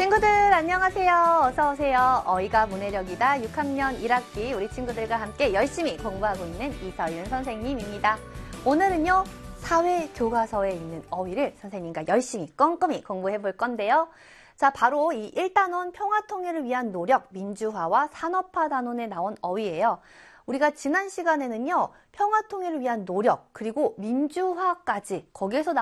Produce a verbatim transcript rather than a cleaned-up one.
친구들 안녕하세요. 어서오세요. 어이가 문해력이다 육 학년 일 학기 우리 친구들과 함께 열심히 공부하고 있는 이서윤 선생님입니다. 오늘은요 사회교과서에 있는 어휘를 선생님과 열심히 꼼꼼히 공부해 볼 건데요. 자, 바로 이 일 단원 평화통일을 위한 노력, 민주화와 산업화 단원에 나온 어휘예요. 우리가 지난 시간에는요 평화통일을 위한 노력 그리고 민주화까지 거기에서